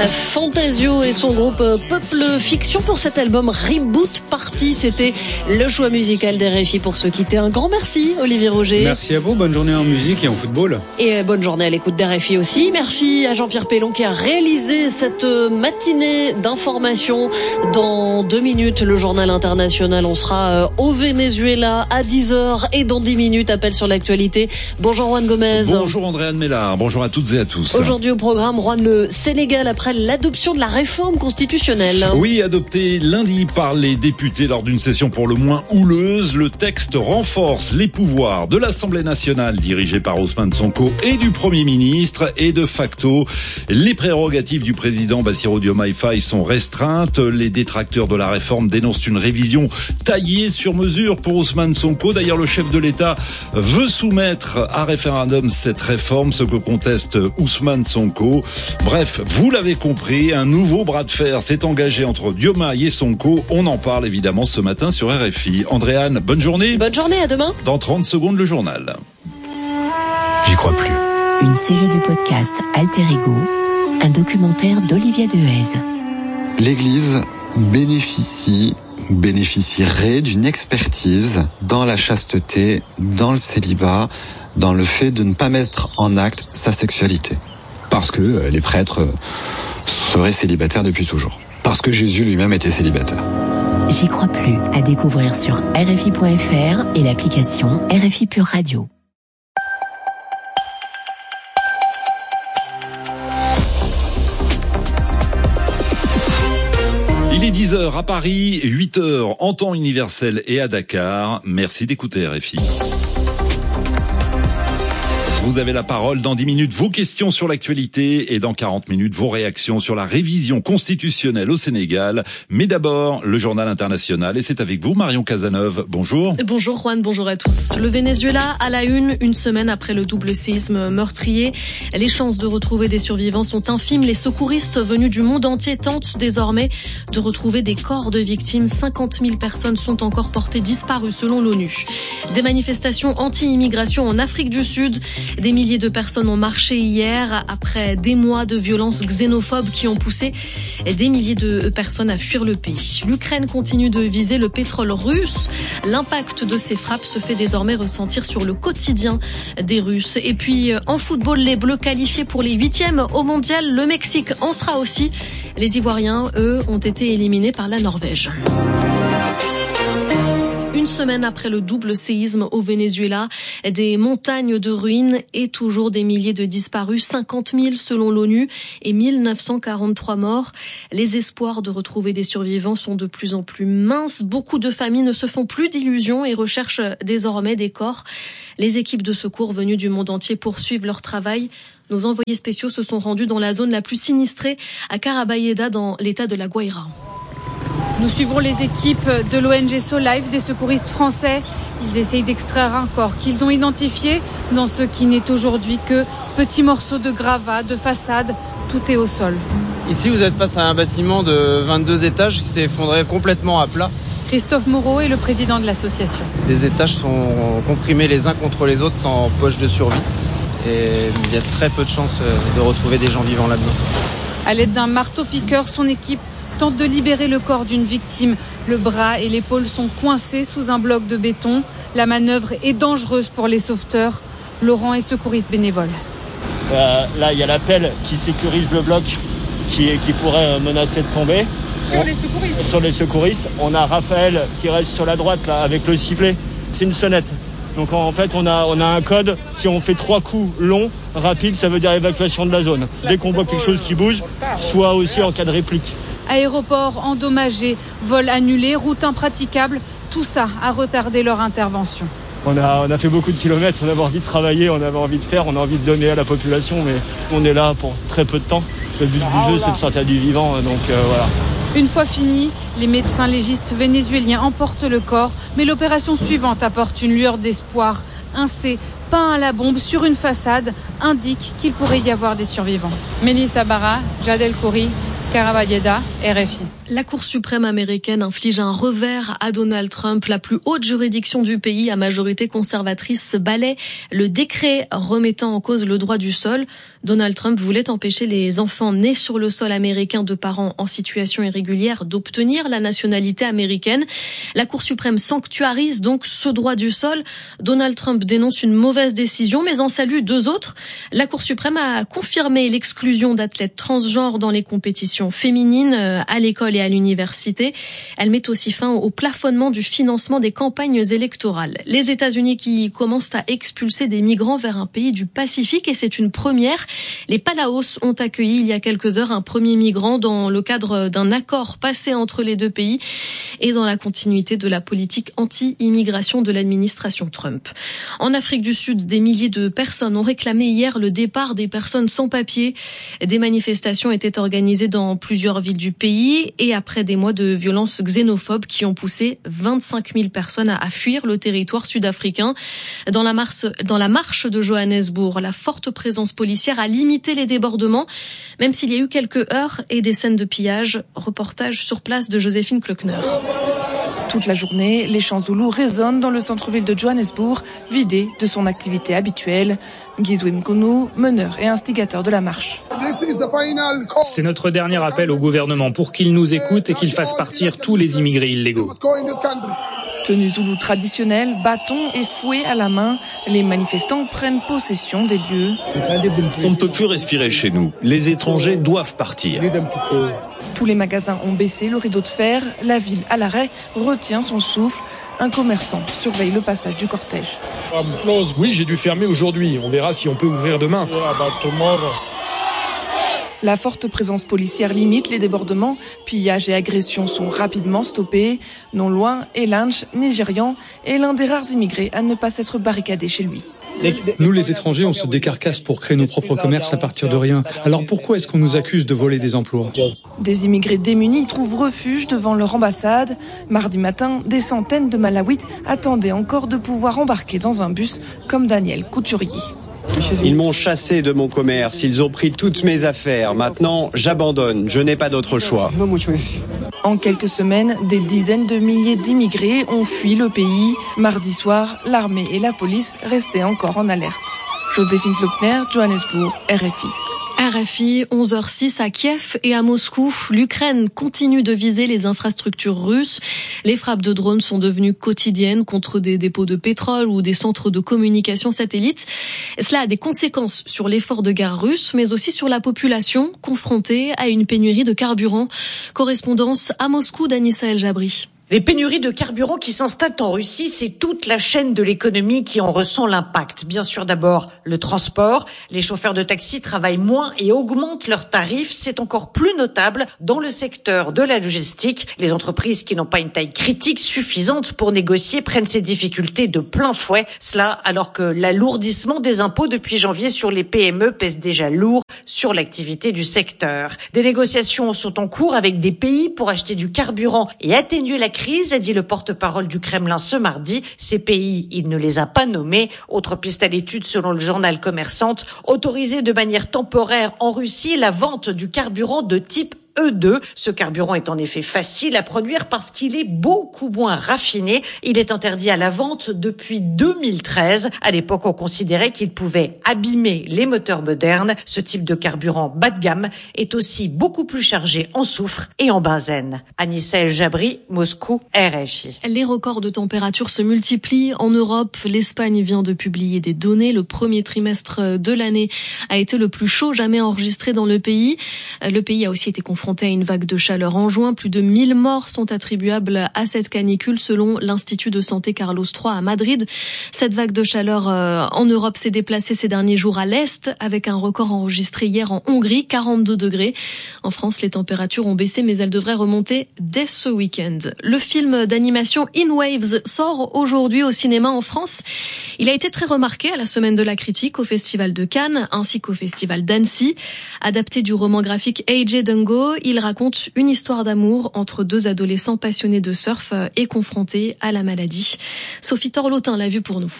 Fantasio et son groupe Peuple Fiction pour cet album Reboot Party. C'était le choix musical d'RFI pour se quitter. Un grand merci Olivier Roger. Merci à vous, bonne journée en musique et en football. Et bonne journée à l'écoute d'RFI aussi. Merci à Jean-Pierre Pellon qui a réalisé cette matinée d'information. Dans 2 minutes, le journal international. On sera au Venezuela à 10h et dans 10 minutes, appel sur l'actualité. Bonjour Juan Gomez. Bonjour Andréane Mélard, bonjour à toutes et à tous. Aujourd'hui au programme, Juan, le Sénégal après l'adoption de la réforme constitutionnelle. Oui, adopté lundi par les députés lors d'une session pour le moins houleuse, le texte renforce les pouvoirs de l'Assemblée nationale dirigée par Ousmane Sonko et du Premier ministre et de facto, les prérogatives du président Bassirou Diomaye Faye sont restreintes. Les détracteurs de la réforme dénoncent une révision taillée sur mesure pour Ousmane Sonko. D'ailleurs, le chef de l'État veut soumettre à référendum cette réforme, ce que conteste Ousmane Sonko. Bref, vous l'avez compris, un nouveau bras de fer s'est engagé entre Diomaye et Sonko. On en parle évidemment ce matin sur RFI. Andréane, bonne journée. Bonne journée, à demain. Dans 30 secondes, le journal. J'y crois plus. Une série de podcasts Alter Ego, un documentaire d'Olivier Dehaze. L'Église bénéficierait d'une expertise dans la chasteté, dans le célibat, dans le fait de ne pas mettre en acte sa sexualité. Parce que les prêtres seraient célibataires depuis toujours. Parce que Jésus lui-même était célibataire. J'y crois plus, à découvrir sur RFI.fr et l'application RFI Pure Radio. Il est 10h à Paris, 8h en temps universel et à Dakar. Merci d'écouter RFI. Vous avez la parole dans 10 minutes, vos questions sur l'actualité et dans 40 minutes, vos réactions sur la révision constitutionnelle au Sénégal. Mais d'abord, le journal international et c'est avec vous, Marion Cazeneuve. Bonjour. Bonjour Juan, bonjour à tous. Le Venezuela à la une semaine après le double séisme meurtrier. Les chances de retrouver des survivants sont infimes. Les secouristes venus du monde entier tentent désormais de retrouver des corps de victimes. 50 000 personnes sont encore portées disparues selon l'ONU. Des manifestations anti-immigration en Afrique du Sud. Des milliers de personnes ont marché hier après des mois de violences xénophobes qui ont poussé des milliers de personnes à fuir le pays. L'Ukraine continue de viser le pétrole russe. L'impact de ces frappes se fait désormais ressentir sur le quotidien des Russes. Et puis en football, les Bleus qualifiés pour les 8e au mondial. Le Mexique en sera aussi. Les Ivoiriens, eux, ont été éliminés par la Norvège. Une semaine après le double séisme au Venezuela, des montagnes de ruines et toujours des milliers de disparus, 50 000 selon l'ONU et 1943 morts. Les espoirs de retrouver des survivants sont de plus en plus minces. Beaucoup de familles ne se font plus d'illusions et recherchent désormais des corps. Les équipes de secours venues du monde entier poursuivent leur travail. Nos envoyés spéciaux se sont rendus dans la zone la plus sinistrée, à Carabayeda, dans l'état de la Guaira. Nous suivrons les équipes de l'ONG SoLife, des secouristes français. Ils essayent d'extraire un corps qu'ils ont identifié dans ce qui n'est aujourd'hui que petits morceaux de gravats, de façade. Tout est au sol. Ici, vous êtes face à un bâtiment de 22 étages qui s'est effondré complètement à plat. Christophe Moreau est le président de l'association. Les étages sont comprimés les uns contre les autres sans poche de survie. Et il y a très peu de chances de retrouver des gens vivants là-dedans. À l'aide d'un marteau-piqueur, son équipe tente de libérer le corps d'une victime. Le bras et l'épaule sont coincés sous un bloc de béton. La manœuvre est dangereuse pour les sauveteurs. Laurent est secouriste bénévole. Là, il y a la pelle qui sécurise le bloc qui pourrait menacer de tomber. Sur les secouristes. On a Raphaël qui reste sur la droite là, avec le sifflet. C'est une sonnette. Donc en fait, on a un code. Si on fait 3 coups longs, rapides, ça veut dire évacuation de la zone. Dès qu'on voit quelque chose qui bouge, soit aussi en cas de réplique. Aéroport endommagé, vol annulé, route impraticable, tout ça a retardé leur intervention. On a fait beaucoup de kilomètres, on avait envie de travailler, on avait envie de faire, on a envie de donner à la population, mais on est là pour très peu de temps. Le but du jeu, c'est de sortir du vivant, donc voilà. Une fois fini, les médecins légistes vénézuéliens emportent le corps, mais l'opération suivante apporte une lueur d'espoir. Un C peint à la bombe sur une façade indique qu'il pourrait y avoir des survivants. Mélissa Barra, Jad El Khoury, Caravalleda, RFI. La Cour suprême américaine inflige un revers à Donald Trump. La plus haute juridiction du pays, à majorité conservatrice, balaie le décret remettant en cause le droit du sol. Donald Trump voulait empêcher les enfants nés sur le sol américain de parents en situation irrégulière d'obtenir la nationalité américaine. La Cour suprême sanctuarise donc ce droit du sol. Donald Trump dénonce une mauvaise décision, mais en salue deux autres. La Cour suprême a confirmé l'exclusion d'athlètes transgenres dans les compétitions féminines à l'école et à l'université. Elle met aussi fin au plafonnement du financement des campagnes électorales. Les États-Unis qui commencent à expulser des migrants vers un pays du Pacifique, et c'est une première. Les Palaos ont accueilli il y a quelques heures un premier migrant dans le cadre d'un accord passé entre les deux pays et dans la continuité de la politique anti-immigration de l'administration Trump. En Afrique du Sud, des milliers de personnes ont réclamé hier le départ des personnes sans papier. Des manifestations étaient organisées dans plusieurs villes du pays et après des mois de violences xénophobes qui ont poussé 25 000 personnes à fuir le territoire sud-africain. Dans la marche de Johannesburg, la forte présence policière a limité les débordements, même s'il y a eu quelques heurts et des scènes de pillage. Reportage sur place de Joséphine Klockner. Toute la journée, les chants zoulous résonnent dans le centre-ville de Johannesburg, vidé de son activité habituelle. Gizwe Mkunu, meneur et instigateur de la marche. C'est notre dernier appel au gouvernement pour qu'il nous écoute et qu'il fasse partir tous les immigrés illégaux. Tenue zoulou traditionnelle, bâtons et fouets à la main, les manifestants prennent possession des lieux. On ne peut plus respirer chez nous. Les étrangers doivent partir. Tous les magasins ont baissé le rideau de fer. La ville, à l'arrêt, retient son souffle. Un commerçant surveille le passage du cortège. Oui, j'ai dû fermer aujourd'hui. On verra si on peut ouvrir demain. La forte présence policière limite les débordements. Pillages et agressions sont rapidement stoppés. Non loin, Elanch, Nigérian, est l'un des rares immigrés à ne pas s'être barricadé chez lui. Nous, les étrangers, on se décarcasse pour créer nos propres commerces à partir de rien. Alors pourquoi est-ce qu'on nous accuse de voler des emplois ? Des immigrés démunis trouvent refuge devant leur ambassade. Mardi matin, des centaines de Malawites attendaient encore de pouvoir embarquer dans un bus comme Daniel Couturier. Ils m'ont chassé de mon commerce, ils ont pris toutes mes affaires. Maintenant, j'abandonne, je n'ai pas d'autre choix. En quelques semaines, des dizaines de milliers d'immigrés ont fui le pays. Mardi soir, l'armée et la police restaient encore en alerte. Joséphine Klockner, Johannesburg, RFI. RFI, 11h06 à Kiev et à Moscou. L'Ukraine continue de viser les infrastructures russes. Les frappes de drones sont devenues quotidiennes contre des dépôts de pétrole ou des centres de communication satellites. Cela a des conséquences sur l'effort de guerre russe, mais aussi sur la population confrontée à une pénurie de carburant. Correspondance à Moscou d'Anissa El Jabri. Les pénuries de carburant qui s'installent en Russie, c'est toute la chaîne de l'économie qui en ressent l'impact. Bien sûr, d'abord, le transport. Les chauffeurs de taxi travaillent moins et augmentent leurs tarifs. C'est encore plus notable dans le secteur de la logistique. Les entreprises qui n'ont pas une taille critique suffisante pour négocier prennent ces difficultés de plein fouet. Cela alors que l'alourdissement des impôts depuis janvier sur les PME pèse déjà lourd sur l'activité du secteur. Des négociations sont en cours avec des pays pour acheter du carburant et atténuer la crise, a dit le porte-parole du Kremlin ce mardi. Ces pays, il ne les a pas nommés. Autre piste à l'étude selon le journal Commerçant, autoriser de manière temporaire en Russie la vente du carburant de type E2. Ce carburant est en effet facile à produire parce qu'il est beaucoup moins raffiné. Il est interdit à la vente depuis 2013. À l'époque, on considérait qu'il pouvait abîmer les moteurs modernes. Ce type de carburant bas de gamme est aussi beaucoup plus chargé en soufre et en benzène. Anissa El Jabri, Moscou, RFI. Les records de température se multiplient en Europe. L'Espagne vient de publier des données. Le premier trimestre de l'année a été le plus chaud jamais enregistré dans le pays. Le pays a aussi été confronté à une vague de chaleur en juin. Plus de 1000 morts sont attribuables à cette canicule selon l'Institut de santé Carlos III à Madrid. Cette vague de chaleur en Europe s'est déplacée ces derniers jours à l'Est avec un record enregistré hier en Hongrie, 42 degrés. En France, les températures ont baissé mais elles devraient remonter dès ce week-end. Le film d'animation In Waves sort aujourd'hui au cinéma en France. Il a été très remarqué à la Semaine de la Critique au Festival de Cannes ainsi qu'au Festival d'Annecy. Adapté du roman graphique AJ Dungo, il raconte une histoire d'amour entre deux adolescents passionnés de surf et confrontés à la maladie. Sophie Torlotin l'a vu pour nous.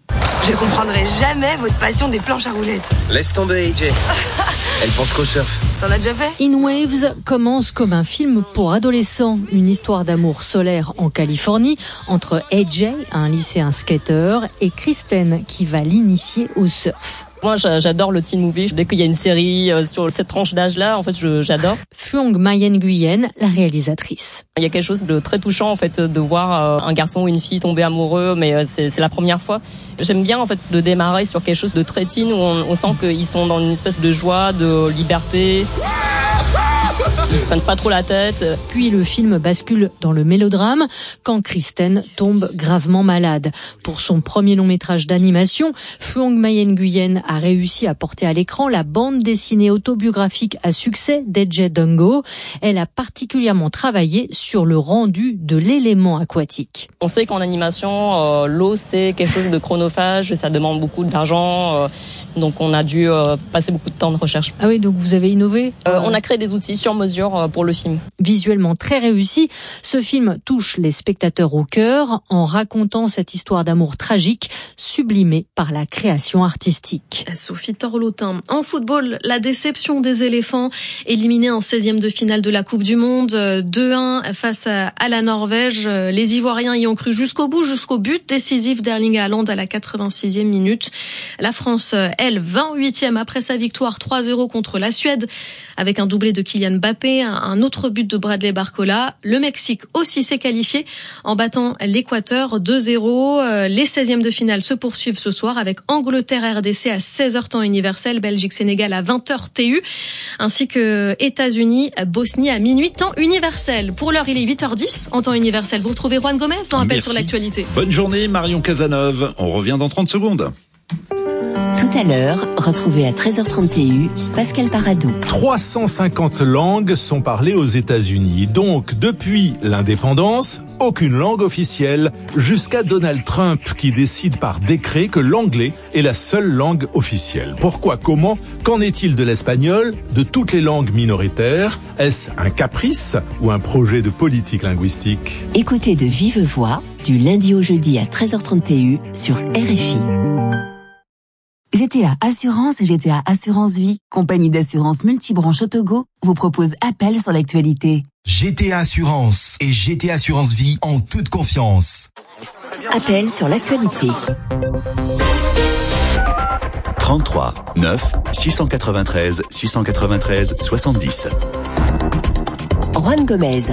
Je comprendrai jamais votre passion des planches à roulettes. Laisse tomber, AJ. Elle pense qu'au surf. T'en as déjà fait ? In Waves commence comme un film pour adolescents. Une histoire d'amour solaire en Californie entre AJ, un lycéen skater, et Kristen qui va l'initier au surf. Moi, j'adore le teen movie. Dès qu'il y a une série sur cette tranche d'âge-là, en fait, j'adore. Phuong Mayen Nguyen, la réalisatrice. Il y a quelque chose de très touchant, en fait, de voir un garçon ou une fille tomber amoureux, mais c'est la première fois. J'aime bien, en fait, de démarrer sur quelque chose de très teen où on sent qu'ils sont dans une espèce de joie, de liberté. Ils se prennent pas trop la tête. Puis le film bascule dans le mélodrame quand Kristen tombe gravement malade. Pour son premier long métrage d'animation, Phuong Mayen Nguyen a réussi à porter à l'écran la bande dessinée autobiographique à succès d'Eje Dungo. Elle a particulièrement travaillé sur le rendu de l'élément aquatique. On sait qu'en animation, l'eau c'est quelque chose de chronophage, ça demande beaucoup d'argent, donc on a dû passer beaucoup de temps de recherche. Ah oui, donc vous avez innové ? On a créé des outils sur mesure pour le film. Visuellement très réussi, ce film touche les spectateurs au cœur en racontant cette histoire d'amour tragique sublimée par la création artistique. Sophie Torlotin. En football, la déception des éléphants, éliminés en 16e de finale de la Coupe du Monde, 2-1 face à la Norvège. Les Ivoiriens y ont cru jusqu'au bout, jusqu'au but décisif d'Erling Haaland à la 86e minute. La France, elle, 28e après sa victoire 3-0 contre la Suède, avec un doublé de Kylian Mbappé, un autre but de Bradley Barcola. Le Mexique aussi s'est qualifié en battant l'Équateur 2-0. Les 16e de finale se poursuivent ce soir avec Angleterre-RDC à 16h temps universel, Belgique-Sénégal à 20h TU, ainsi que États-Unis-Bosnie à minuit temps universel. Pour l'heure, il est 8h10 en temps universel. Vous retrouvez Juan Gomez dans Appel sur l'actualité. Bonne journée Marion Cazeneuve. On revient dans 30 secondes. Tout à l'heure, retrouvez à 13h30 TU Pascal Paradou. 350 langues sont parlées aux États-Unis. Donc, depuis l'indépendance, aucune langue officielle, jusqu'à Donald Trump qui décide par décret que l'anglais est la seule langue officielle. Pourquoi ? Comment ? Qu'en est-il de l'espagnol ? De toutes les langues minoritaires ? Est-ce un caprice ou un projet de politique linguistique ? Écoutez de vive voix, du lundi au jeudi à 13h30 TU sur RFI. GTA Assurance et GTA Assurance Vie, compagnie d'assurance multibranche Autogo, vous propose Appel sur l'actualité. GTA Assurance et GTA Assurance Vie en toute confiance. Appel sur l'actualité. 33 9 693 693 70. Juan Gomez.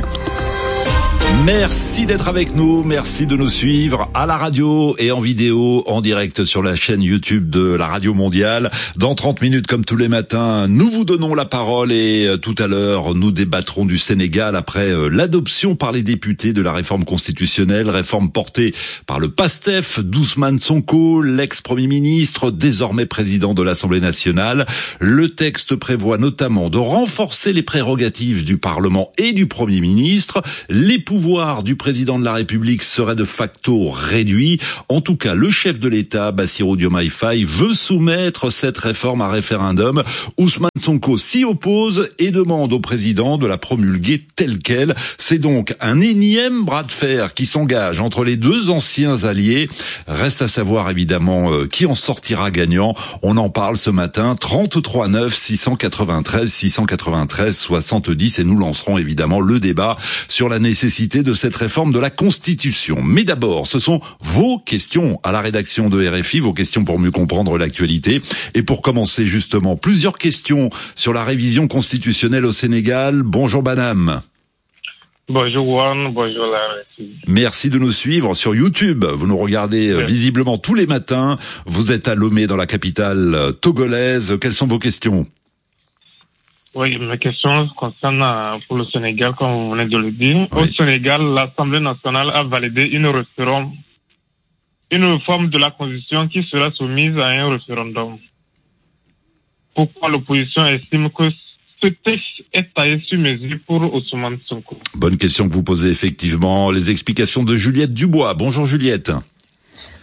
Merci d'être avec nous, merci de nous suivre à la radio et en vidéo, en direct sur la chaîne YouTube de la Radio Mondiale. Dans 30 minutes, comme tous les matins, nous vous donnons la parole et tout à l'heure, nous débattrons du Sénégal après l'adoption par les députés de la réforme constitutionnelle, réforme portée par le PASTEF d'Ousmane Sonko, l'ex-premier ministre, désormais président de l'Assemblée nationale. Le texte prévoit notamment de renforcer les prérogatives du Parlement et du Premier ministre. Les pouvoirs du président de la République seraient de facto réduits. En tout cas, le chef de l'État, Bassirou Diomaye Faye, veut soumettre cette réforme à référendum. Ousmane Sonko s'y oppose et demande au président de la promulguer telle quelle. C'est donc un énième bras de fer qui s'engage entre les deux anciens alliés. Reste à savoir évidemment qui en sortira gagnant. On en parle ce matin, 33 9 693 693 70 et nous lancerons évidemment le débat sur la nécessité de cette réforme de la Constitution. Mais d'abord, ce sont vos questions à la rédaction de RFI, vos questions pour mieux comprendre l'actualité. Et pour commencer justement, plusieurs questions sur la révision constitutionnelle au Sénégal. Bonjour Banam. Bonjour Juan, bonjour la RFI. Merci de nous suivre sur YouTube. Vous nous regardez visiblement tous les matins. Vous êtes à Lomé dans la capitale togolaise. Quelles sont vos questions ? Oui, ma question concerne pour le Sénégal, comme vous venez de le dire. Oui. Au Sénégal, l'Assemblée nationale a validé une réforme de la Constitution qui sera soumise à un référendum. Pourquoi l'opposition estime que ce texte est taillé sur mesure pour Ousmane Sonko? Bonne question que vous posez effectivement. Les explications de Juliette Dubois. Bonjour Juliette.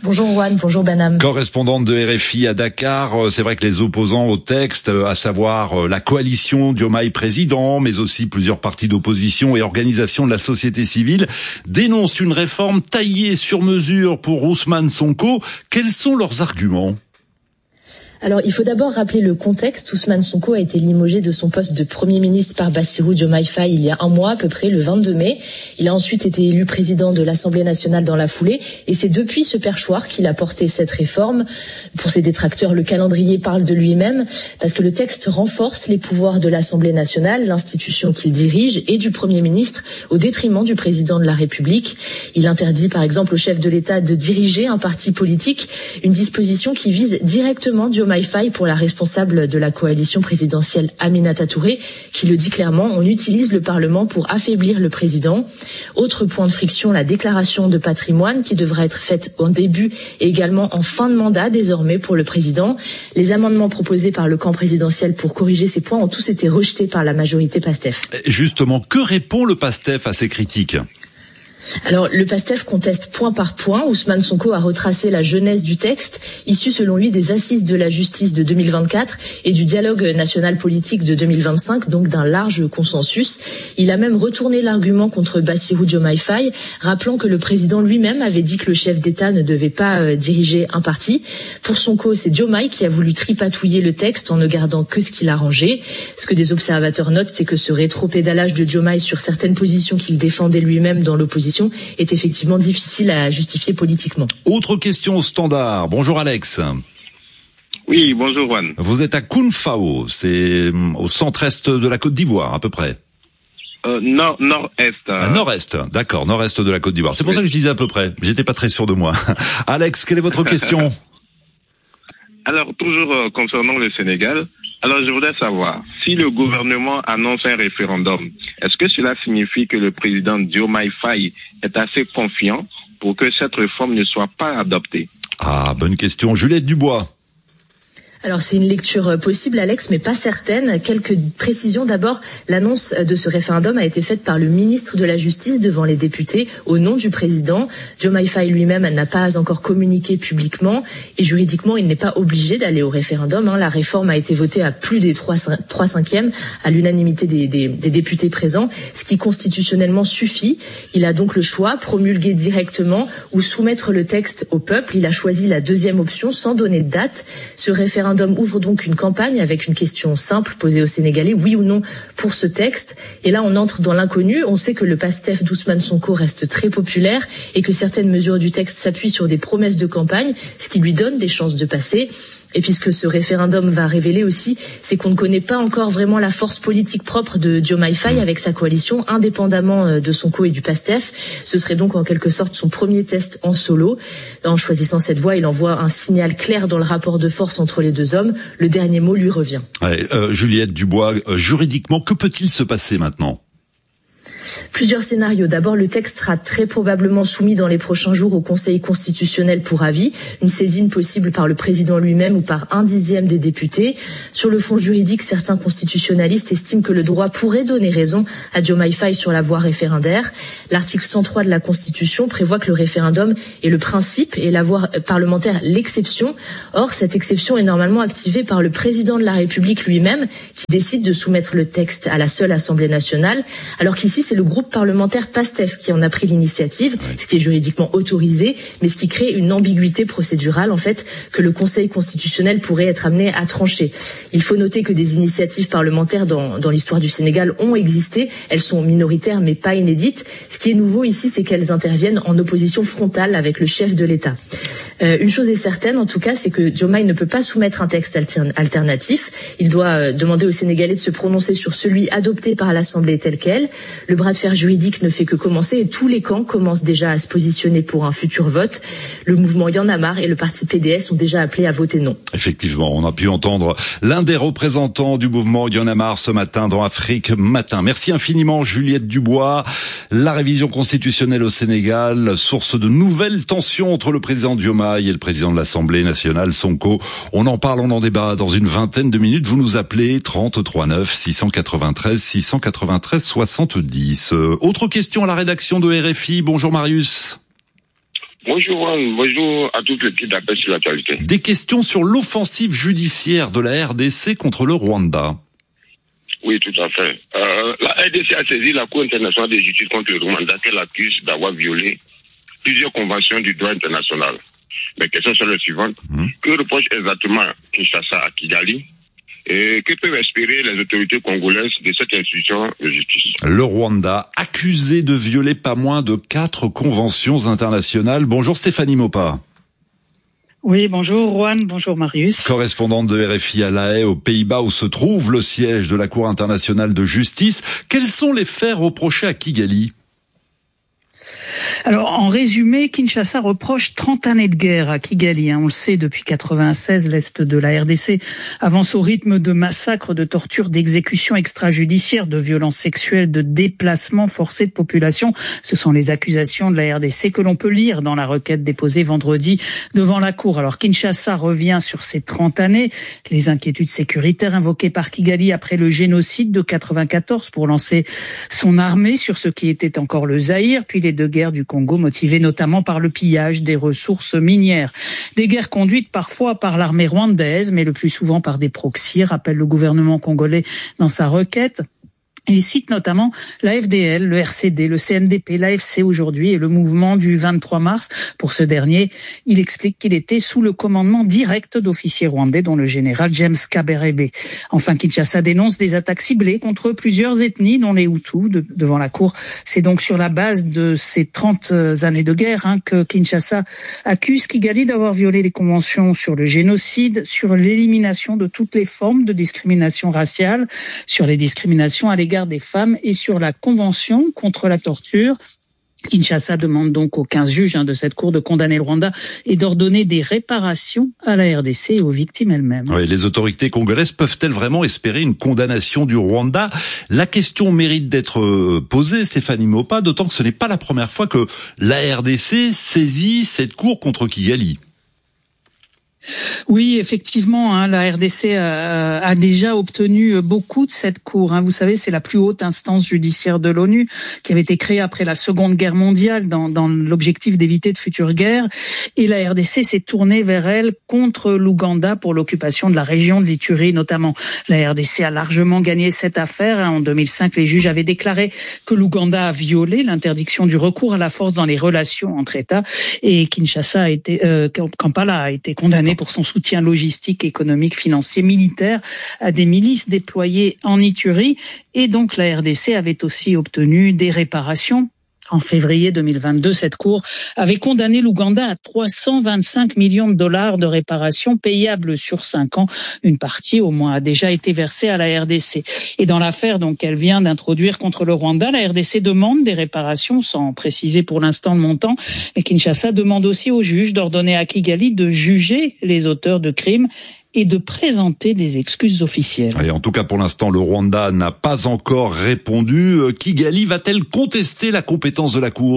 Bonjour Juan, bonjour Banham. Correspondante de RFI à Dakar, c'est vrai que les opposants au texte, à savoir la coalition Diomaye président, mais aussi plusieurs partis d'opposition et organisations de la société civile, dénoncent une réforme taillée sur mesure pour Ousmane Sonko. Quels sont leurs arguments ? Alors, il faut d'abord rappeler le contexte. Ousmane Sonko a été limogé de son poste de Premier ministre par Bassirou Diomaye Faye il y a un mois à peu près, le 22 mai. Il a ensuite été élu président de l'Assemblée nationale dans la foulée. Et c'est depuis ce perchoir qu'il a porté cette réforme. Pour ses détracteurs, le calendrier parle de lui-même parce que le texte renforce les pouvoirs de l'Assemblée nationale, l'institution qu'il dirige, et du Premier ministre au détriment du président de la République. Il interdit par exemple au chef de l'État de diriger un parti politique, une disposition qui vise directement Diomaye Faye pour la responsable de la coalition présidentielle Aminata Touré, qui le dit clairement, on utilise le Parlement pour affaiblir le président. Autre point de friction, la déclaration de patrimoine qui devra être faite en début et également en fin de mandat désormais pour le président. Les amendements proposés par le camp présidentiel pour corriger ces points ont tous été rejetés par la majorité PASTEF. Justement, que répond le PASTEF à ces critiques ? Alors, le PASTEF conteste point par point. Ousmane Sonko a retracé la genèse du texte, issu selon lui des assises de la justice de 2024 et du dialogue national politique de 2025, donc d'un large consensus. Il a même retourné l'argument contre Bassirou Diomaye Faye, rappelant que le président lui-même avait dit que le chef d'État ne devait pas diriger un parti. Pour Sonko, c'est Diomaye qui a voulu tripatouiller le texte en ne gardant que ce qu'il arrangeait. Ce que des observateurs notent, c'est que ce rétropédalage de Diomaye sur certaines positions qu'il défendait lui-même dans l'opposition est effectivement difficile à justifier politiquement. Autre question au standard. Bonjour Alex. Oui, bonjour Juan. Vous êtes à Kounfao, c'est au centre-est de la Côte d'Ivoire à peu près. Nord-est. Nord-est, d'accord, nord-est de la Côte d'Ivoire. C'est pour ça que je disais à peu près. J'étais pas très sûr de moi. Alex, quelle est votre question ? Alors, toujours concernant le Sénégal, alors je voudrais savoir, si le gouvernement annonce un référendum, est-ce que cela signifie que le président Diomaye Faye est assez confiant pour que cette réforme ne soit pas adoptée ? Ah, bonne question. Juliette Dubois. Alors c'est une lecture possible, Alex, mais pas certaine. Quelques précisions. D'abord, l'annonce de ce référendum a été faite par le ministre de la Justice devant les députés au nom du président. Diomaye Faye lui-même n'a pas encore communiqué publiquement et juridiquement, il n'est pas obligé d'aller au référendum. La réforme a été votée à plus des 3/5 à l'unanimité des députés présents, ce qui constitutionnellement suffit. Il a donc le choix, promulguer directement ou soumettre le texte au peuple. Il a choisi la deuxième option sans donner de date. Ce référendum ouvre donc une campagne avec une question simple posée aux Sénégalais, oui ou non pour ce texte. Et là, on entre dans l'inconnu. On sait que le PASTEF d'Ousmane Sonko reste très populaire et que certaines mesures du texte s'appuient sur des promesses de campagne, ce qui lui donne des chances de passer. Et puis ce que ce référendum va révéler aussi, c'est qu'on ne connaît pas encore vraiment la force politique propre de Diomaye Faye avec sa coalition, indépendamment de Sonko et du PASTEF. Ce serait donc en quelque sorte son premier test en solo. En choisissant cette voie, il envoie un signal clair dans le rapport de force entre les deux hommes. Le dernier mot lui revient. Juliette Dubois, juridiquement, que peut-il se passer maintenant ? Plusieurs scénarios. D'abord, le texte sera très probablement soumis dans les prochains jours au Conseil constitutionnel pour avis, une saisine possible par le président lui-même ou par 1/10 des députés. Sur le fond juridique, certains constitutionnalistes estiment que le droit pourrait donner raison à Diomaye Faye sur la voie référendaire. L'article 103 de la Constitution prévoit que le référendum est le principe et la voie parlementaire l'exception. Or, cette exception est normalement activée par le président de la République lui-même qui décide de soumettre le texte à la seule Assemblée nationale, alors qu'ici, c'est le groupe parlementaire PASTEF qui en a pris l'initiative, ce qui est juridiquement autorisé, mais ce qui crée une ambiguïté procédurale, en fait, que le Conseil constitutionnel pourrait être amené à trancher. Il faut noter que des initiatives parlementaires dans l'histoire du Sénégal ont existé. Elles sont minoritaires, mais pas inédites. Ce qui est nouveau ici, c'est qu'elles interviennent en opposition frontale avec le chef de l'État. Une chose est certaine, en tout cas, c'est que Diomaye ne peut pas soumettre un texte alternatif. Il doit demander aux Sénégalais de se prononcer sur celui adopté par l'Assemblée tel quel. Le bras de fer juridique ne fait que commencer et tous les camps commencent déjà à se positionner pour un futur vote. Le mouvement Y en a marre et le parti PDS ont déjà appelé à voter non. Effectivement, on a pu entendre l'un des représentants du mouvement Y en a marre ce matin dans Afrique Matin. Merci infiniment Juliette Dubois. La révision constitutionnelle au Sénégal, source de nouvelles tensions entre le président Diomaye et le président de l'Assemblée nationale Sonko. On en parle, on en débat dans une vingtaine de minutes. Vous nous appelez 33 9 693 693 70. Autre question à la rédaction de RFI. Bonjour Marius. Bonjour, bonjour à toute l'équipe d'Appel sur l'actualité. Des questions sur l'offensive judiciaire de la RDC contre le Rwanda. Oui, tout à fait. La RDC a saisi la Cour internationale de justice contre le Rwanda qu'elle accuse d'avoir violé plusieurs conventions du droit international. Mes questions sont les suivantes. Que reproche exactement Kinshasa à Kigali? Et que peuvent espérer les autorités congolaises de cette institution de justice? Le Rwanda, accusé de violer pas moins de 4 conventions internationales. Bonjour Stéphanie Mopa. Oui, bonjour Juan, bonjour Marius. Correspondante de RFI à La Haye, aux Pays-Bas, où se trouve le siège de la Cour internationale de justice. Quels sont les faits reprochés à Kigali ? Alors, en résumé, Kinshasa reproche 30 années de guerre à Kigali. On le sait, depuis 96, l'Est de la RDC avance au rythme de massacres, de tortures, d'exécutions extrajudiciaires, de violences sexuelles, de déplacements forcés de population. Ce sont les accusations de la RDC que l'on peut lire dans la requête déposée vendredi devant la Cour. Alors, Kinshasa revient sur ces 30 années, les inquiétudes sécuritaires invoquées par Kigali après le génocide de 94 pour lancer son armée sur ce qui était encore le Zaïre, puis les deux guerres du Congo, motivées notamment par le pillage des ressources minières. Des guerres conduites parfois par l'armée rwandaise, mais le plus souvent par des proxys, rappelle le gouvernement congolais dans sa requête. Il cite notamment la FDL, le RCD, le CNDP, l'AFC aujourd'hui et le mouvement du 23 mars. Pour ce dernier, il explique qu'il était sous le commandement direct d'officiers rwandais, dont le général James Kabarebe. Enfin, Kinshasa dénonce des attaques ciblées contre plusieurs ethnies, dont les Hutus, devant la Cour. C'est donc sur la base de ces 30 années de guerre que Kinshasa accuse Kigali d'avoir violé les conventions sur le génocide, sur l'élimination de toutes les formes de discrimination raciale, sur les discriminations à l'égard des femmes et sur la Convention contre la torture. Kinshasa demande donc aux 15 juges de cette cour de condamner le Rwanda et d'ordonner des réparations à la RDC et aux victimes elles-mêmes. Oui, les autorités congolaises peuvent-elles vraiment espérer une condamnation du Rwanda? La question mérite d'être posée, Stéphanie Mopa, d'autant que ce n'est pas la première fois que la RDC saisit cette cour contre Kigali. Oui, effectivement, la RDC a déjà obtenu beaucoup de cette cour. Vous savez, c'est la plus haute instance judiciaire de l'ONU qui avait été créée après la Seconde Guerre mondiale dans l'objectif d'éviter de futures guerres. Et la RDC s'est tournée vers elle contre l'Ouganda pour l'occupation de la région de l'Ituri notamment. La RDC a largement gagné cette affaire. En 2005, les juges avaient déclaré que l'Ouganda a violé l'interdiction du recours à la force dans les relations entre États. Et Kinshasa Kampala a été condamné pour son soutien logistique, économique, financier, militaire à des milices déployées en Ituri. Et donc la RDC avait aussi obtenu des réparations. En février 2022, cette cour avait condamné l'Ouganda à 325 millions de dollars de réparations payables sur 5 ans. Une partie, au moins, a déjà été versée à la RDC. Et dans l'affaire donc qu'elle vient d'introduire contre le Rwanda, la RDC demande des réparations, sans préciser pour l'instant le montant. Mais Kinshasa demande aussi aux juges d'ordonner à Kigali de juger les auteurs de crimes et de présenter des excuses officielles. Et en tout cas, pour l'instant, le Rwanda n'a pas encore répondu. Kigali va-t-elle contester la compétence de la Cour ?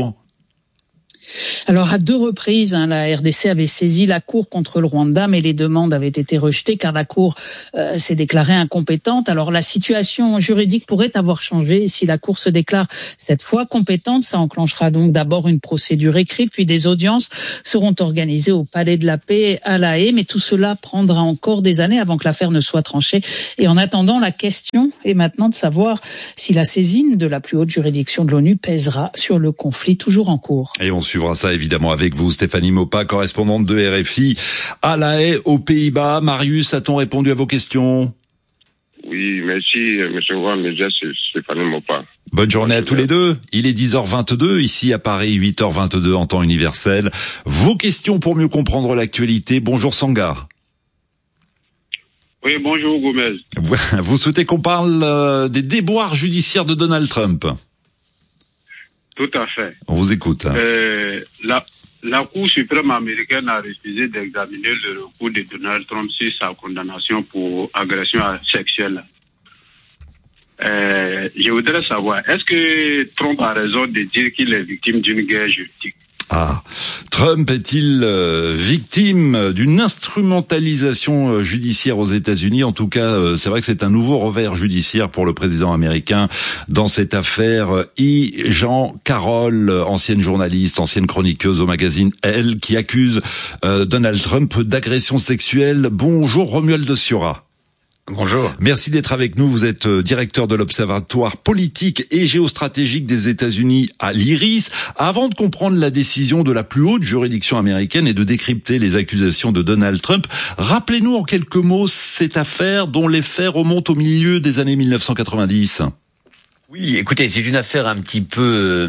Alors, à 2 reprises, la RDC avait saisi la Cour contre le Rwanda, mais les demandes avaient été rejetées car la Cour s'est déclarée incompétente. Alors, la situation juridique pourrait avoir changé. Si la Cour se déclare cette fois compétente, ça enclenchera donc d'abord une procédure écrite, puis des audiences seront organisées au Palais de la Paix à La Haye. Mais tout cela prendra encore des années avant que l'affaire ne soit tranchée. Et en attendant, la question est maintenant de savoir si la saisine de la plus haute juridiction de l'ONU pèsera sur le conflit toujours en cours. Et on suivra ça évidemment avec vous, Stéphanie Mopa, correspondante de RFI à La Haye, aux Pays-Bas. Marius, a-t-on répondu à vos questions? Oui, merci, monsieur Juan, mais c'est Stéphanie Mopa. Bonne journée à tous les deux. Il est 10h22, ici à Paris, 8h22 en temps universel. Vos questions pour mieux comprendre l'actualité. Bonjour Sangar. Oui, bonjour Gomez. Vous souhaitez qu'on parle des déboires judiciaires de Donald Trump? Tout à fait. On vous écoute. La Cour suprême américaine a refusé d'examiner le recours de Donald Trump sur sa condamnation pour agression sexuelle. Je voudrais savoir, est-ce que Trump a raison de dire qu'il est victime d'une guerre juridique? Trump est-il victime d'une instrumentalisation judiciaire aux États-Unis? En tout cas, c'est vrai que c'est un nouveau revers judiciaire pour le président américain dans cette affaire. Jean Carroll, ancienne journaliste, ancienne chroniqueuse au magazine Elle, qui accuse Donald Trump d'agression sexuelle. Bonjour Romuald de Siora. Bonjour. Merci d'être avec nous. Vous êtes directeur de l'Observatoire politique et géostratégique des États-Unis à l'IRIS. Avant de comprendre la décision de la plus haute juridiction américaine et de décrypter les accusations de Donald Trump, rappelez-nous en quelques mots cette affaire dont les faits remontent au milieu des années 1990. Oui, écoutez, c'est une affaire un petit peu,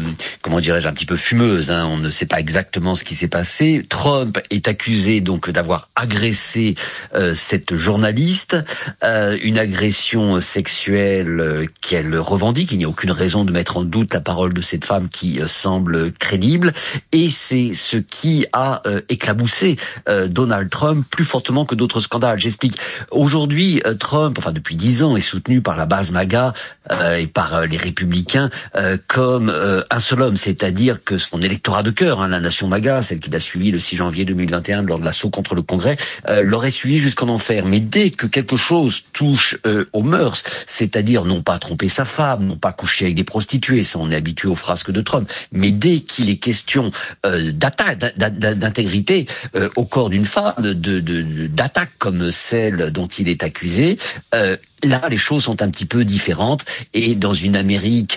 un petit peu fumeuse. On ne sait pas exactement ce qui s'est passé. Trump est accusé donc d'avoir agressé cette journaliste, une agression sexuelle qu'elle revendique. Il n'y a aucune raison de mettre en doute la parole de cette femme qui semble crédible. Et c'est ce qui a éclaboussé Donald Trump plus fortement que d'autres scandales. J'explique. Aujourd'hui, Trump, depuis 10 ans, est soutenu par la base MAGA et par les républicains comme un seul homme, c'est-à-dire que son électorat de cœur, la nation MAGA, celle qui l'a suivi le 6 janvier 2021 lors de l'assaut contre le Congrès, l'aurait suivi jusqu'en enfer. Mais dès que quelque chose touche aux mœurs, c'est-à-dire non pas tromper sa femme, non pas coucher avec des prostituées, ça on est habitué aux frasques de Trump, mais dès qu'il est question d'attaque, d'intégrité au corps d'une femme, d'attaque comme celle dont il est accusé, là, les choses sont un petit peu différentes et dans une Amérique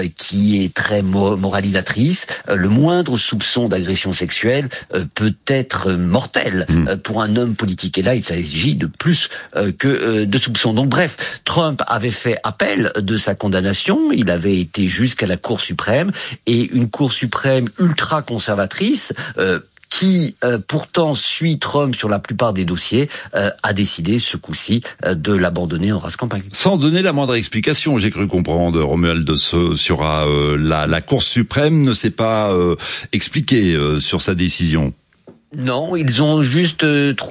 qui est très moralisatrice, le moindre soupçon d'agression sexuelle peut être mortel pour un homme politique. Et là, il s'agit de plus que de soupçons. Donc bref, Trump avait fait appel de sa condamnation, il avait été jusqu'à la Cour suprême et une Cour suprême ultra conservatrice qui pourtant suit Trump sur la plupart des dossiers, a décidé ce coup-ci de l'abandonner en race campagne. Sans donner la moindre explication, j'ai cru comprendre, Romuald de Siora, la Cour suprême ne s'est pas expliquée sur sa décision. Non, ils ont juste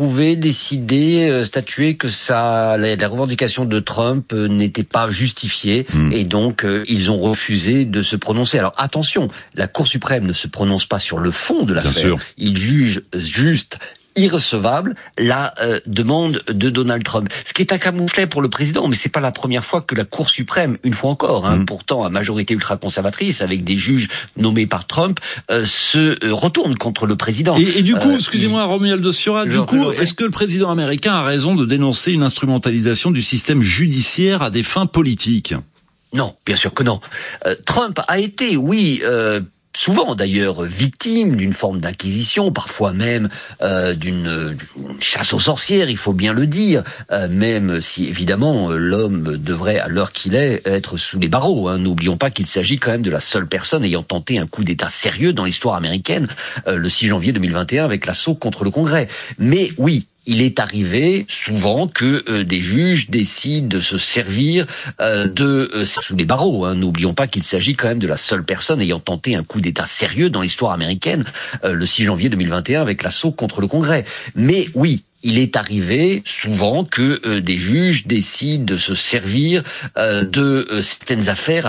décidé, statué que la revendication de Trump n'était pas justifiée et donc ils ont refusé de se prononcer. Alors attention, la Cour suprême ne se prononce pas sur le fond de l'affaire. Ils jugent juste irrecevable la demande de Donald Trump. Ce qui est un camouflet pour le président, mais c'est pas la première fois que la Cour suprême, une fois encore, pourtant à majorité ultra-conservatrice, avec des juges nommés par Trump, se retourne contre le président. Et du coup, excusez-moi, Romuald de Siora, est-ce que le président américain a raison de dénoncer une instrumentalisation du système judiciaire à des fins politiques? Non, bien sûr que non. Trump a été, souvent d'ailleurs victime d'une forme d'inquisition, parfois même d'une chasse aux sorcières, il faut bien le dire, même si évidemment l'homme devrait, à l'heure qu'il est, être sous les barreaux. N'oublions pas qu'il s'agit quand même de la seule personne ayant tenté un coup d'État sérieux dans l'histoire américaine le 6 janvier 2021 avec l'assaut contre le Congrès. Mais oui, il est arrivé souvent que des juges décident de se servir sous les barreaux. N'oublions pas qu'il s'agit quand même de la seule personne ayant tenté un coup d'État sérieux dans l'histoire américaine le 6 janvier 2021 avec l'assaut contre le Congrès. Mais oui, il est arrivé souvent que des juges décident de se servir de certaines affaires